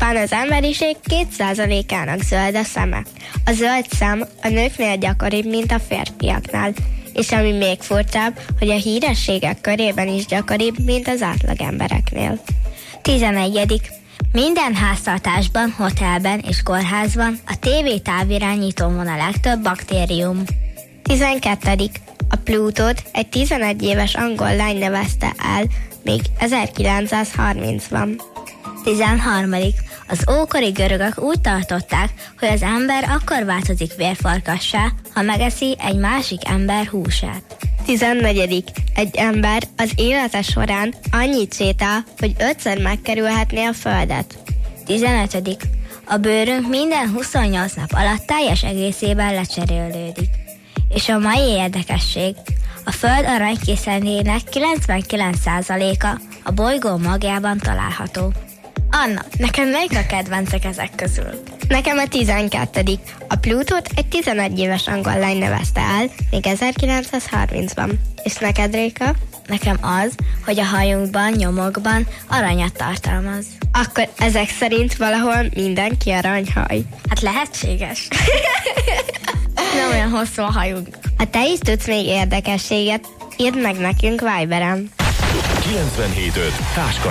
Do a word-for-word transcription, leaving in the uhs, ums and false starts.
Csupán az emberiség két százalékának zöld a szeme. A zöld szem a nőknél gyakoribb, mint a férfiaknál. És ami még furcsább, hogy a hírességek körében is gyakoribb, mint az átlagembereknél. tizenegyedik Minden háztartásban, hotelben és kórházban a tévé távirányítón van a legtöbb baktérium. tizenkettedik A Plutót egy tizenegy éves angol lány nevezte el még ezerkilencszázharmincban. tizenharmadik Az ókori görögök úgy tartották, hogy az ember akkor változik vérfarkassá, ha megeszi egy másik ember húsát. tizennegyedik Egy ember az élete során annyit sétál, hogy ötször megkerülhetné a Földet. tizenötödik A bőrünk minden huszonnyolc nap alatt teljes egészében lecserélődik. És a mai érdekesség, a Föld aranykészetének kilencvenkilenc százaléka a bolygó magjában található. Anna, neked melyik a kedvencek ezek közül? Nekem a tizenkettedik A Plutót egy tizenegy éves angol lány nevezte el még ezerkilencszázharmincban. És neked, Réka? Nekem az, hogy a hajunkban, nyomokban aranyat tartalmaz. Akkor ezek szerint valahol mindenki aranyhaj. Hát lehetséges. Nem olyan hosszú a hajunk. Ha te is tudsz még érdekességet, írd meg nekünk Viberen. kilencvenhét öt